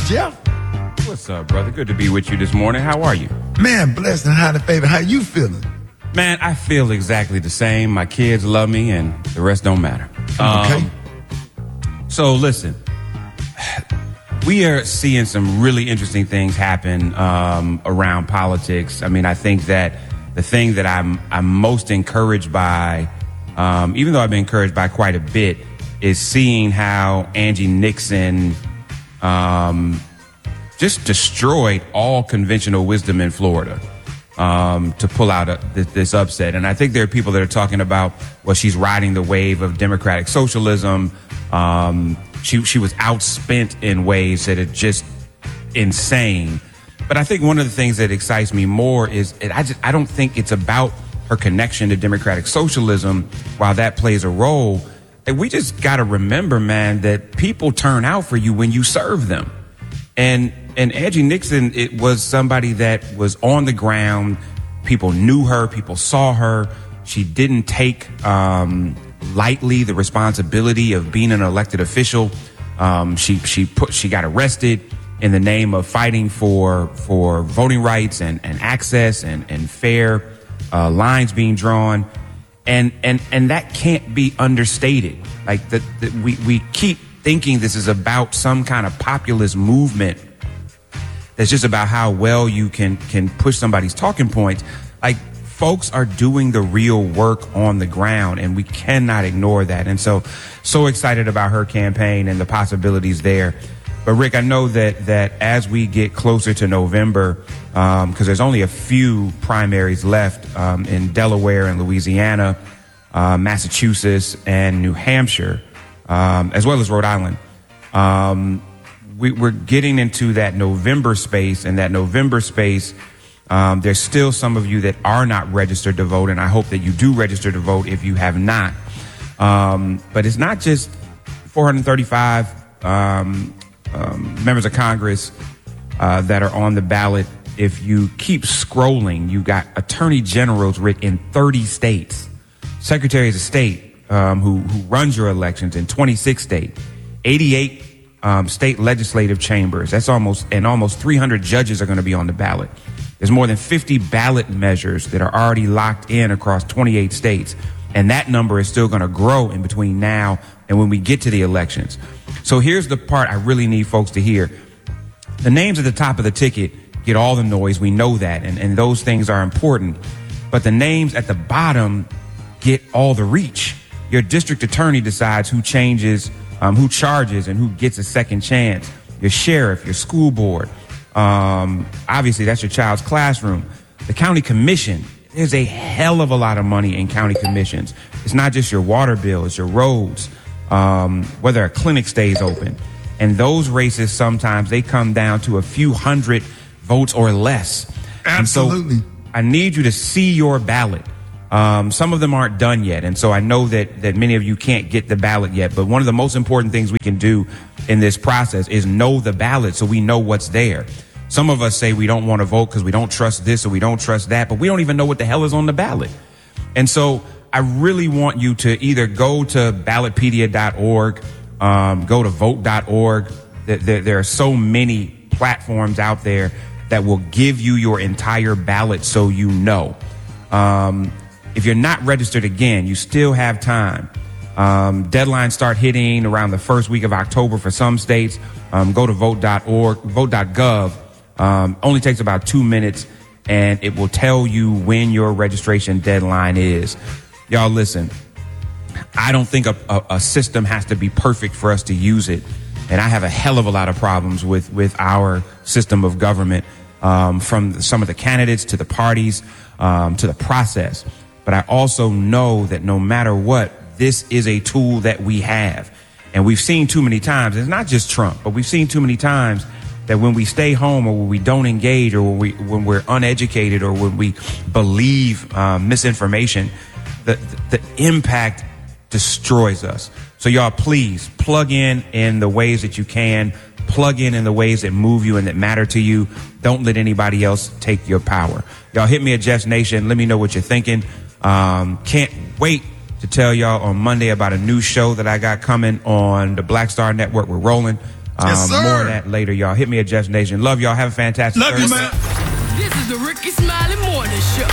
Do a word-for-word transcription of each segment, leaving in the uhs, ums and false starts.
Jeff. What's up, brother? Good to be with you this morning. How are you? Man, blessed and highly favored. How you feeling? Man, I feel exactly the same. My kids love me, and the rest don't matter. Okay. Um, so listen, we are seeing some really interesting things happen um, around politics. I mean, I think that the thing that I'm I'm most encouraged by, um, even though I've been encouraged by quite a bit, is seeing how Angie Nixon um, just destroyed all conventional wisdom in Florida um, to pull out a, this, this upset. And I think there are people that are talking about, well, she's riding the wave of democratic socialism. Um, she she was outspent in ways that are just insane. But I think one of the things that excites me more is it, I just I don't think it's about her connection to democratic socialism. While that plays a role, and we just got to remember, man, that people turn out for you when you serve them. And and Angie Nixon, it was somebody that was on the ground. People knew her. People saw her. She didn't take um, lightly the responsibility of being an elected official. Um, she she put she got arrested in the name of fighting for for voting rights and, and access and and fair uh, lines being drawn. And and and that can't be understated. Like that, that we we keep thinking this is about some kind of populist movement that's just about how well you can can push somebody's talking points. Like, folks are doing the real work on the ground, and we cannot ignore that. And so, so excited about her campaign and the possibilities there. But Rick, I know that that as we get closer to November, um, because there's only a few primaries left um, in Delaware and Louisiana, uh, Massachusetts, and New Hampshire, um, as well as Rhode Island. Um, we, we're getting into that November space, and that November space, um, there's still some of you that are not registered to vote, and I hope that you do register to vote if you have not. Um, but it's not just four hundred thirty-five um, um, members of Congress uh, that are on the ballot. If you keep scrolling, you got attorney generals, Rick, in thirty states, secretaries of state um, who, who runs your elections in twenty-six states, eighty-eight um, state legislative chambers. That's almost, and almost three hundred judges are going to be on the ballot. There's more than fifty ballot measures that are already locked in across twenty-eight states. And that number is still going to grow in between now and when we get to the elections. So here's the part I really need folks to hear. The names at the top of the ticket get all the noise. We know that. And, and those things are important. But the names at the bottom get all the reach. Your district attorney decides who changes, um, who charges, and who gets a second chance. Your sheriff, your school board. Um, obviously, that's your child's classroom. The county commission. There's a hell of a lot of money in county commissions. It's not just your water bill, it's your roads, um, whether a clinic stays open. And those races, sometimes they come down to a few hundred votes or less. Absolutely. And so I need you to see your ballot. Um, some of them aren't done yet. And so I know that, that many of you can't get the ballot yet. But one of the most important things we can do in this process is know the ballot so we know what's there. Some of us say we don't want to vote because we don't trust this or we don't trust that, but we don't even know what the hell is on the ballot. And so I really want you to either go to ballotpedia dot org, um, go to vote dot org. There, there, there are so many platforms out there that will give you your entire ballot so you know. Um, if you're not registered again, you still have time. Um, deadlines start hitting around the first week of October for some states. Um, go to vote dot org, vote dot gov. Um, only takes about two minutes, and it will tell you when your registration deadline is. Y'all, listen, I don't think a, a, a system has to be perfect for us to use it. And I have a hell of a lot of problems with, with our system of government, um, from some of the candidates to the parties, um, to the process. But I also know that no matter what, this is a tool that we have. And we've seen too many times, and it's not just Trump, but we've seen too many times that when we stay home or when we don't engage or when, we, when we're uneducated or when we believe um, misinformation, the, the impact destroys us. So y'all, please plug in in the ways that you can, plug in in the ways that move you and that matter to you. Don't let anybody else take your power. Y'all hit me at Jeff's Nation. Let me know what you're thinking. Um, can't wait to tell y'all on Monday about a new show that I got coming on the Black Star Network. We're rolling. Um, Yes, sir. More of that later, y'all. Hit me at Just Nation. Love y'all. Have a fantastic Love you, Thursday. man. This is the Ricky Smiley Morning Show.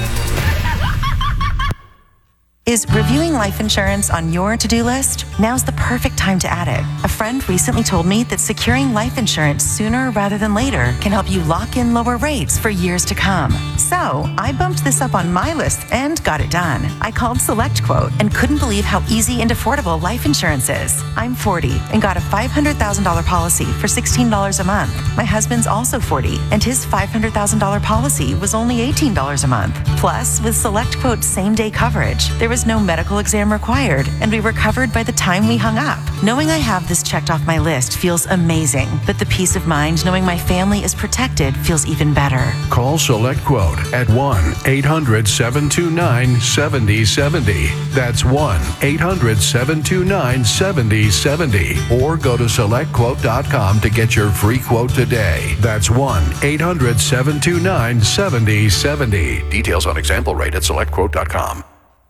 Is reviewing life insurance on your to-do list? Now's the perfect time to add it. A friend recently told me that securing life insurance sooner rather than later can help you lock in lower rates for years to come. So I bumped this up on my list and got it done. I called SelectQuote and couldn't believe how easy and affordable life insurance is. I'm forty and got a five hundred thousand dollars policy for sixteen dollars a month. My husband's also forty and his five hundred thousand dollars policy was only eighteen dollars a month. Plus, with SelectQuote's same-day coverage, there was no medical exam required, and we were covered by the time we hung up. Knowing I have this checked off my list feels amazing, but the peace of mind knowing my family is protected feels even better. Call SelectQuote at one eight hundred seven two nine seven zero seven zero. That's one eight hundred seven two nine seven zero seven zero. Or go to select quote dot com to get your free quote today. That's one eight hundred seven two nine seven zero seven zero. Details on example rate at select quote dot com.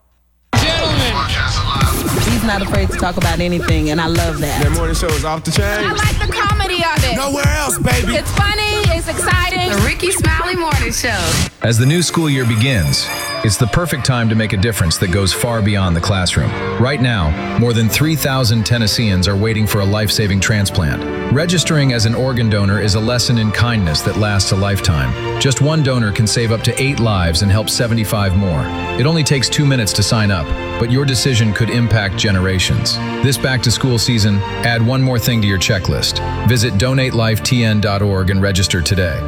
He's not afraid to talk about anything, and I love that. That morning show is off the chain. I like the comedy of it. Nowhere else, baby. It's funny, it's exciting. The Ricky Smiley Morning Show. As the new school year begins, it's the perfect time to make a difference that goes far beyond the classroom. Right now, more than three thousand Tennesseans are waiting for a life-saving transplant. Registering as an organ donor is a lesson in kindness that lasts a lifetime. Just one donor can save up to eight lives and help seventy-five more. It only takes two minutes to sign up, but your decision could impact generations. This back-to-school season, add one more thing to your checklist. Visit donate life T N dot org and register today.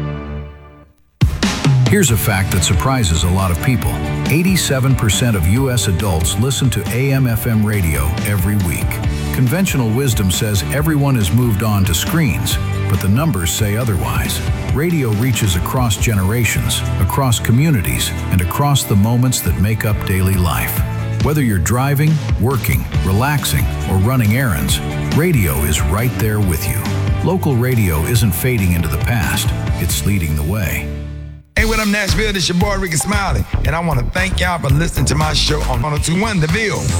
Here's a fact that surprises a lot of people. eighty-seven percent of U S adults listen to A M F M radio every week. Conventional wisdom says everyone has moved on to screens, but the numbers say otherwise. Radio reaches across generations, across communities, and across the moments that make up daily life. Whether you're driving, working, relaxing, or running errands, radio is right there with you. Local radio isn't fading into the past, it's leading the way. Hey, what up, Nashville? This your boy, Ricky Smiley. And I want to thank y'all for listening to my show on one oh two point one The Ville.